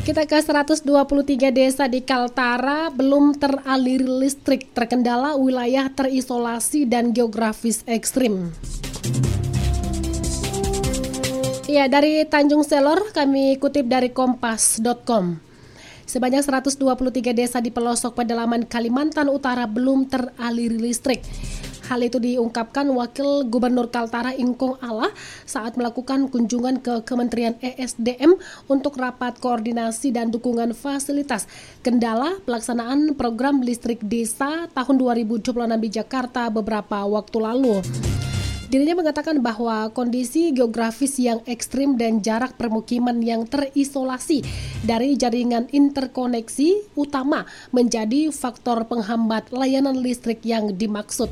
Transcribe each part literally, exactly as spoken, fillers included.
Kita ke seratus dua puluh tiga desa di Kaltara belum teraliri listrik, terkendala wilayah terisolasi dan geografis ekstrim. Ya, dari Tanjung Selor kami kutip dari kompas dot com. Sebanyak seratus dua puluh tiga desa di pelosok pedalaman Kalimantan Utara belum teraliri listrik. Hal itu diungkapkan Wakil Gubernur Kaltara Ingkong Allah saat melakukan kunjungan ke Kementerian E S D M untuk rapat koordinasi dan dukungan fasilitas kendala pelaksanaan program listrik desa tahun dua ribu dua puluh enam di Jakarta beberapa waktu lalu. Dirinya mengatakan bahwa kondisi geografis yang ekstrim dan jarak permukiman yang terisolasi dari jaringan interkoneksi utama menjadi faktor penghambat layanan listrik yang dimaksud.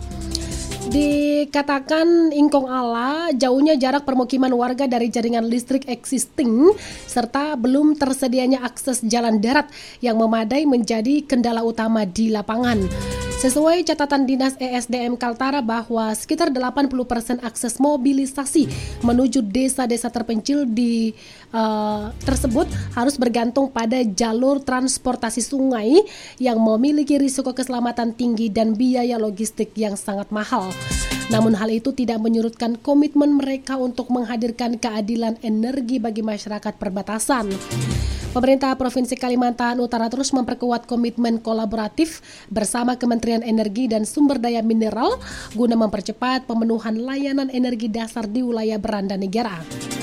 Dikatakan Ingkong Allah, jauhnya jarak permukiman warga dari jaringan listrik existing serta belum tersedianya akses jalan darat yang memadai menjadi kendala utama di lapangan. Sesuai catatan Dinas E S D M Kaltara bahwa sekitar delapan puluh persen akses mobilisasi menuju desa-desa terpencil di uh, tersebut harus bergantung pada jalur transportasi sungai yang memiliki risiko keselamatan tinggi dan biaya logistik yang sangat mahal. Namun hal itu tidak menyurutkan komitmen mereka untuk menghadirkan keadilan energi bagi masyarakat perbatasan. Pemerintah Provinsi Kalimantan Utara terus memperkuat komitmen kolaboratif bersama Kementerian Energi dan Sumber Daya Mineral guna mempercepat pemenuhan layanan energi dasar di wilayah beranda negara.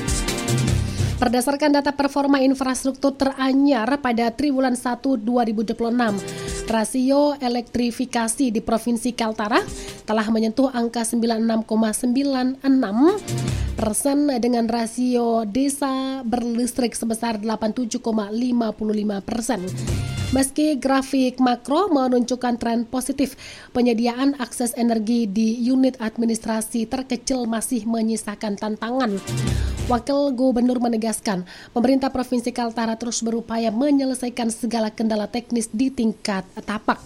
Berdasarkan data performa infrastruktur teranyar pada triwulan satu dua ribu dua puluh enam, rasio elektrifikasi di Provinsi Kaltara telah menyentuh angka sembilan puluh enam koma sembilan enam persen dengan rasio desa berlistrik sebesar delapan puluh tujuh koma lima lima persen. Meski grafik makro menunjukkan tren positif, penyediaan akses energi di unit administrasi terkecil masih menyisakan tantangan. Wakil Gubernur menegaskan, pemerintah Provinsi Kaltara terus berupaya menyelesaikan segala kendala teknis di tingkat tapak.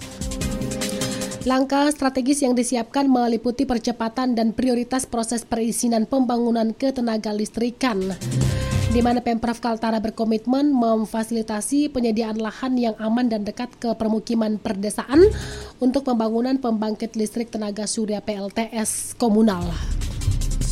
Langkah strategis yang disiapkan meliputi percepatan dan prioritas proses perizinan pembangunan ketenaga listrikan, di mana Pemprov Kaltara berkomitmen memfasilitasi penyediaan lahan yang aman dan dekat ke permukiman perdesaan untuk pembangunan pembangkit listrik tenaga surya P L T S komunal.